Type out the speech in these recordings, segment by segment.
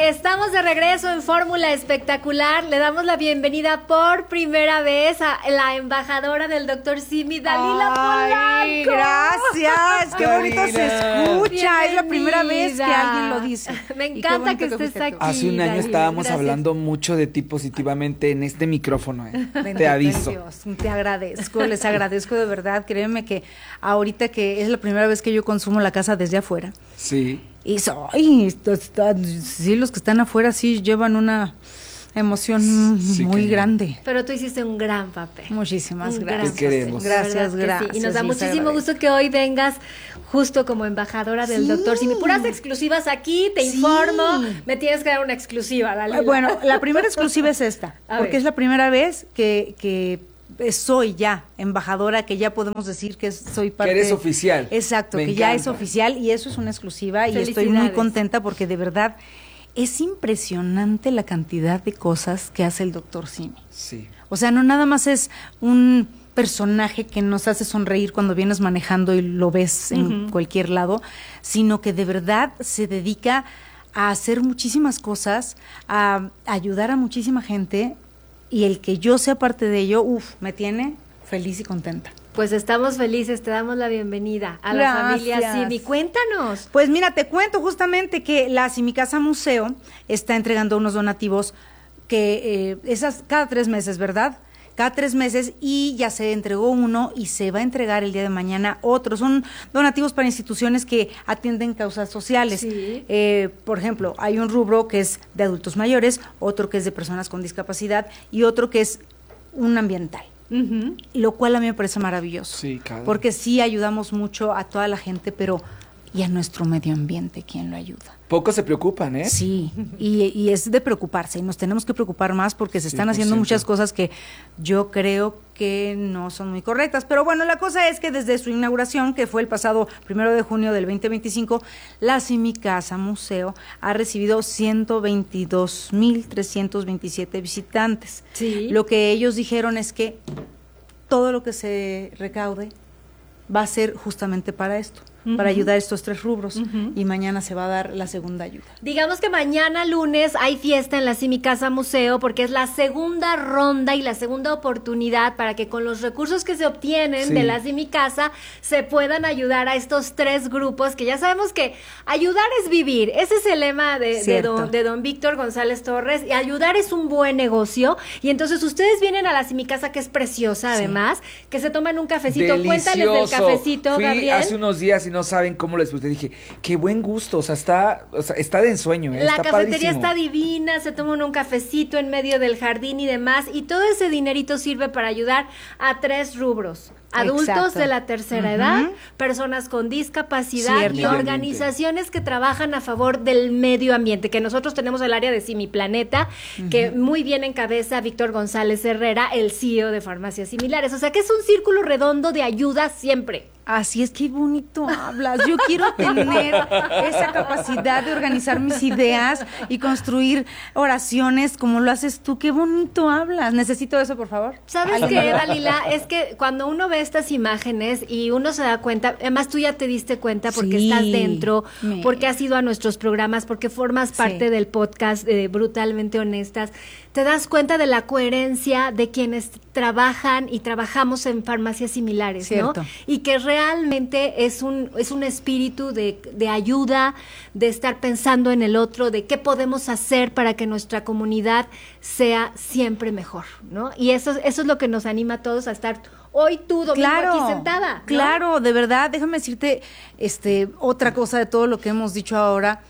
Estamos de regreso en Fórmula Espectacular. Le damos la bienvenida por primera vez a la embajadora del Dr. Simi, Dalila Ay, Polanco. Gracias, qué bonito se escucha. Bienvenida. Es la primera vez que alguien lo dice. Me encanta que estés aquí. Hace un año Dalila. estábamos Gracias. hablando mucho de ti positivamente en este micrófono. Bendito Te aviso. Dios, te agradezco, les agradezco de verdad. Créeme que ahorita que es la primera vez que yo consumo la casa desde afuera. Sí. Y sí, los que están afuera sí llevan una emoción Sí, muy que- grande. Pero tú hiciste un gran papel. Muchísimas Un gracias. gran Te queremos. papel, Gracias, ¿verdad que sí? gracias. Y nos da les muchísimo agradezco. gusto que hoy vengas justo como embajadora del Sí. Dr. Simi. Puras exclusivas aquí, te Sí. informo. Me tienes que dar una exclusiva, Dalila. Bueno, la primera exclusiva es esta, A porque ver. es la primera vez que soy ya embajadora, que ya podemos decir que soy parte. Que eres oficial. Exacto, Me que ya es encanta. oficial y eso es una exclusiva y estoy muy Felicidades. contenta porque de verdad es impresionante la cantidad de cosas que hace el doctor Simi. Sí. O sea, no nada más es un personaje que nos hace sonreír cuando vienes manejando y lo ves en cualquier lado, sino que de verdad se dedica a hacer muchísimas cosas, a ayudar a muchísima gente y el que yo sea parte de ello, me tiene feliz y contenta. Pues estamos felices, te damos la bienvenida a la familia Gracias. Simi. Cuéntanos. Pues mira, te cuento justamente que la Simicasa Museo está entregando unos donativos que esas cada 3 meses, ¿verdad? Cada 3 meses y ya se entregó uno y se va a entregar el día de mañana otro. Son donativos para instituciones que atienden causas sociales. Sí. Por ejemplo, hay un rubro que es de adultos mayores, otro que es de personas con discapacidad y otro que es un ambiental. Lo cual a mí me parece maravilloso. Sí, claro. Porque sí ayudamos mucho a toda la gente, pero ¿y a nuestro medio ambiente quién lo ayuda? Pocos se preocupan, ¿eh? Sí, y es de preocuparse, y nos tenemos que preocupar más porque se están haciendo 100%. muchas cosas que yo creo que no son muy correctas. Pero bueno, la cosa es que desde su inauguración, que fue el pasado 1 de junio del 2025, la Simicasa Museo ha recibido 122,327 visitantes. Sí. Lo que ellos dijeron es que todo lo que se recaude va a ser justamente para esto, para ayudar a estos 3 rubros, y mañana se va a dar la segunda ayuda. Digamos que mañana lunes hay fiesta en la Simicasa Museo porque es la segunda ronda y la segunda oportunidad para que con los recursos que se obtienen Sí. de la Simicasa se puedan ayudar a estos 3 grupos que ya sabemos que ayudar es vivir. Ese es el lema de Cierto. don Víctor González Torres, y ayudar es un buen negocio. Y entonces ustedes vienen a la Simicasa, que es preciosa además, que se toman un cafecito. Cuéntales del cafecito, Fui Gabriel. hace unos días y no saben cómo les gusté. Dije, qué buen gusto. O sea, está de ensueño, ¿eh? La Está cafetería padrísimo. está divina, se toman un cafecito en medio del jardín y demás, y todo ese dinerito sirve para ayudar a 3 rubros. Adultos Exacto. de la tercera edad, personas con discapacidad Cierto. y organizaciones que trabajan a favor del medio ambiente, que nosotros tenemos el área de Simiplaneta, que muy bien encabeza Víctor González Herrera, el CEO de Farmacias Similares. O sea que es un círculo redondo de ayuda siempre. Así es, que bonito hablas. Yo quiero tener esa capacidad de organizar mis ideas y construir oraciones como lo haces tú. Qué bonito hablas. Necesito eso, por favor. ¿Sabes ¿Alguien qué, me lo da? Dalila? Es que cuando uno ve estas imágenes y uno se da cuenta, además tú ya te diste cuenta porque Sí. estás dentro, Me- porque has ido a nuestros programas, porque formas Sí. parte del podcast de Brutalmente Honestas, te das cuenta de la coherencia de quienes trabajan y trabajamos en farmacias similares, Cierto. ¿no? Y que realmente es un espíritu de ayuda, de estar pensando en el otro, de qué podemos hacer para que nuestra comunidad sea siempre mejor, ¿no? Y eso es lo que nos anima a todos a estar hoy tú, domingo, aquí sentada, ¿no? Claro, de verdad, déjame decirte otra cosa de todo lo que hemos dicho ahora.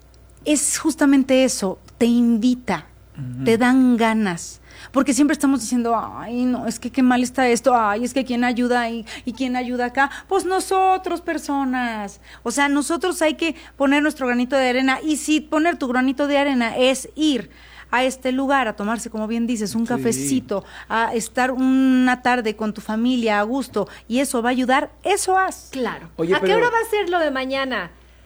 Es justamente eso, te invita, te dan ganas. Porque siempre estamos diciendo, ay, no, es que qué mal está esto, ay, es que quién ayuda y quién ayuda acá. Pues nosotros, personas. O sea, nosotros hay que poner nuestro granito de arena. Y si poner tu granito de arena es ir a este lugar a tomarse, como bien dices, un cafecito, a estar una tarde con tu familia a gusto, y eso va a ayudar, eso haz. Claro. Oye, ¿A qué pero- hora va a ser lo de mañana?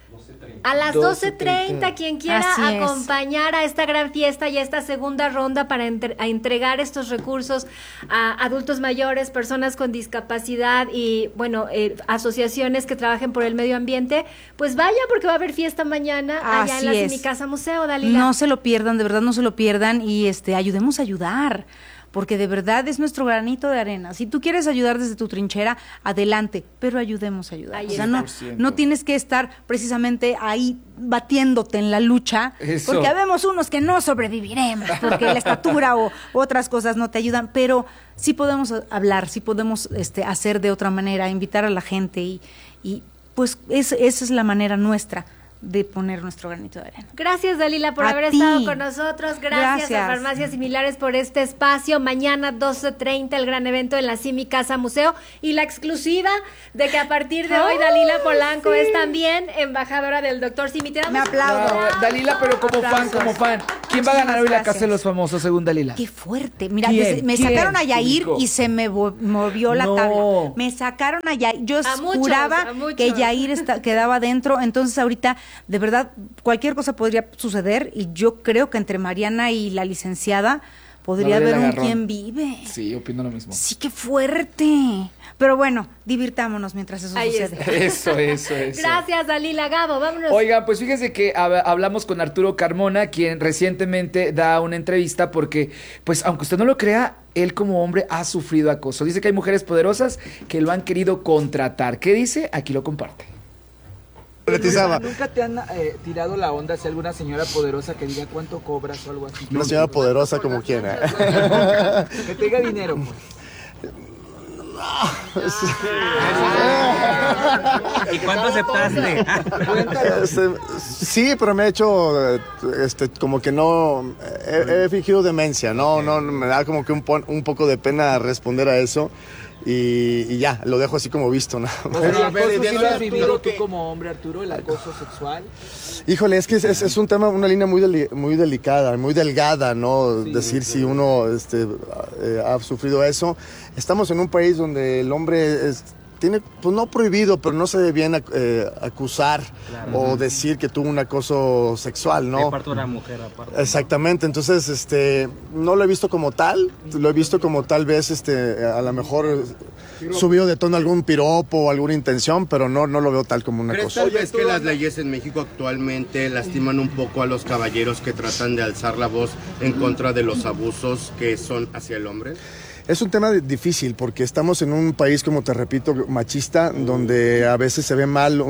A las 12:30, quien quiera Así es. acompañar a esta gran fiesta y a esta segunda ronda para entregar estos recursos a adultos mayores, personas con discapacidad y, bueno, asociaciones que trabajen por el medio ambiente, pues vaya, porque va a haber fiesta mañana allá en la Así es. Semicasa Museo, Dalila. No se lo pierdan, de verdad no se lo pierdan y ayudemos a ayudar, porque de verdad es nuestro granito de arena. Si tú quieres ayudar desde tu trinchera, adelante, pero ayudemos a ayudar. Ahí O sea, está. no tienes que estar precisamente ahí batiéndote en la lucha, Eso. porque habemos unos que no sobreviviremos, porque la estatura o otras cosas no te ayudan, pero sí podemos hablar, sí podemos hacer de otra manera, invitar a la gente y pues esa es la manera nuestra de poner nuestro granito de arena. Gracias, Dalila, por A haber ti. estado con nosotros. Gracias a Gracias. Farmacias Similares por este espacio. Mañana 12:30 el gran evento en la Casa Museo y la exclusiva de que a partir de hoy Dalila Polanco es también embajadora del Dr. Simi. Te damos Me un aplaudo. aplauso. Dalila, pero como fan. ¿Quién va a ganar hoy la Muchísimas Casa de los Famosos, según Dalila? Qué fuerte. Mira, ¿Quién? me ¿Quién? sacaron a Yair Público. y se me movió la No. tabla. Me sacaron a Yair. Yo A muchos, juraba a muchos. que Yair quedaba dentro. Entonces, ahorita, de verdad, cualquier cosa podría suceder. Y yo creo que entre Mariana y la licenciada podría Va a haber haber el un agarrón. quién vive. Sí, opino lo mismo. Sí, qué fuerte. Pero bueno, divirtámonos mientras eso Ahí sucede. Eso. Gracias, Dalila. Gabo, vámonos. Oigan, pues fíjense que hablamos con Arturo Carmona, quien recientemente da una entrevista porque, pues aunque usted no lo crea, él como hombre ha sufrido acoso. Dice que hay mujeres poderosas que lo han querido contratar. ¿Qué dice? Aquí lo comparte. ¿Nunca te han tirado la onda si alguna señora poderosa que diga cuánto cobras o algo así? Una señora poderosa como quiera. Que te diga dinero, pues. ¿Y cuánto aceptaste? Sí, pero me he hecho como que no he fingido demencia, no me da como que un poco de pena responder a eso y ya, lo dejo así como visto, ¿no? ¿El acoso sí lo has vivido tú como hombre, Arturo? ¿El acoso sexual? Híjole, es que es un tema, una línea muy delicada, muy delgada, ¿no? Sí, decir sí. si uno ha sufrido eso. Estamos en un país donde el hombre tiene, pues no prohibido, pero no se debe bien acusar o decir que tuvo un acoso sexual, ¿no? De parte de una mujer, aparte. Exactamente, entonces no lo he visto como tal, lo he visto como tal vez a lo mejor subido de tono algún piropo o alguna intención, pero no lo veo tal como una ¿Crees cosa. tal vez que las leyes en México actualmente lastiman un poco a los caballeros que tratan de alzar la voz en contra de los abusos que son hacia el hombre? Es un tema difícil porque estamos en un país, como te repito, machista, donde a veces se ve mal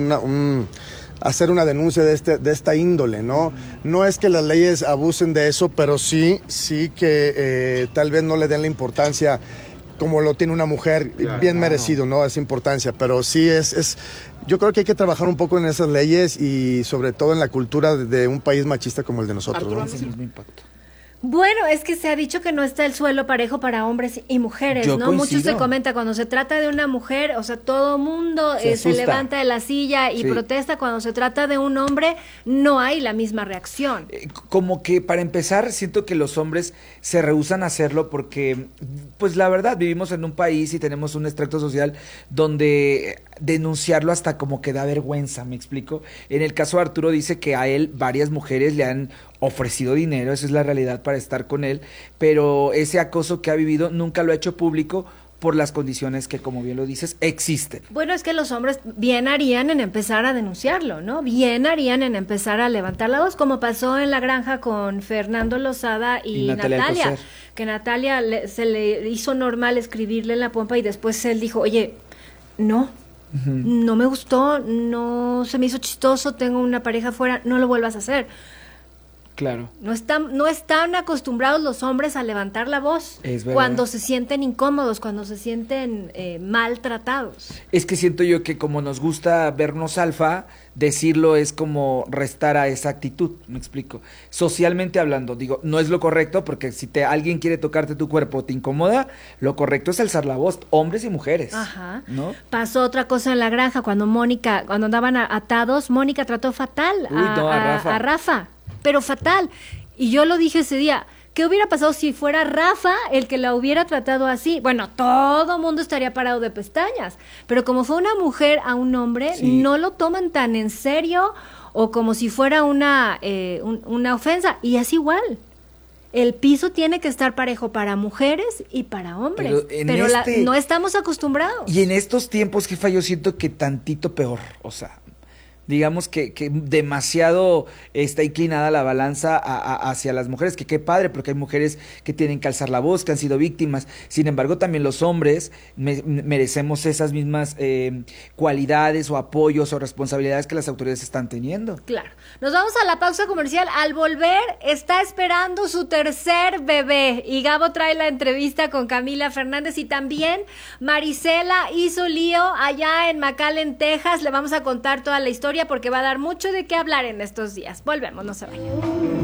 hacer una denuncia de esta índole, ¿no? No es que las leyes abusen de eso, pero sí que tal vez no le den la importancia como lo tiene una mujer, bien merecido, ¿no? Esa importancia, pero sí yo creo que hay que trabajar un poco en esas leyes y sobre todo en la cultura de un país machista como el de nosotros, Arturo, ¿no? es el mismo impacto. Bueno, es que se ha dicho que no está el suelo parejo para hombres y mujeres, Yo ¿no? coincido. Mucho se comenta cuando se trata de una mujer, o sea, todo mundo Se se asusta. levanta de la silla y Sí. protesta. Cuando se trata de un hombre, no hay la misma reacción. Como que para empezar, siento que los hombres se rehúsan a hacerlo porque, pues la verdad, vivimos en un país y tenemos un extracto social donde denunciarlo hasta como que da vergüenza, ¿me explico? En el caso de Arturo dice que a él varias mujeres le han ofrecido dinero, esa es la realidad para estar con él, pero ese acoso que ha vivido nunca lo ha hecho público por las condiciones que, como bien lo dices, existen. Bueno, es que los hombres bien harían en empezar a denunciarlo, ¿no? Bien harían en empezar a levantar la voz, como pasó en La Granja con Fernando Lozada y Natalia Natalia, Alcocer. que Natalia se le hizo normal escribirle en la pompa y después él dijo, oye, no me gustó, no se me hizo chistoso, tengo una pareja afuera, no lo vuelvas a hacer. Claro. No están acostumbrados los hombres a levantar la voz Es verdad. cuando se sienten incómodos, cuando se sienten maltratados. Es que siento yo que como nos gusta vernos alfa, decirlo es como restar a esa actitud, me explico. Socialmente hablando, digo, no es lo correcto porque si alguien quiere tocarte tu cuerpo, te incomoda, lo correcto es alzar la voz, hombres y mujeres. Ajá. ¿No? Pasó otra cosa en La Granja cuando andaban atados, Mónica trató fatal Uy, no, a Rafa. Rafa, pero fatal. Y yo lo dije ese día, ¿Qué hubiera pasado si fuera Rafa el que la hubiera tratado así? Bueno, todo mundo estaría parado de pestañas, pero como fue una mujer a un hombre, no lo toman tan en serio o como si fuera una ofensa, y es igual. El piso tiene que estar parejo para mujeres y para hombres, pero no estamos acostumbrados. Y en estos tiempos, jefa, yo siento que tantito peor, o sea, digamos que demasiado está inclinada la balanza hacia las mujeres, que qué padre, porque hay mujeres que tienen que alzar la voz, que han sido víctimas. Sin embargo, también los hombres merecemos esas mismas cualidades o apoyos o responsabilidades que las autoridades están teniendo. Claro. Nos vamos a la pausa comercial. Al volver, está esperando su tercer bebé. Y Gabo trae la entrevista con Camila Fernández, y también Marisela hizo lío allá en McAllen, Texas. Le vamos a contar toda la historia porque va a dar mucho de qué hablar en estos días. Volvemos, no se vayan.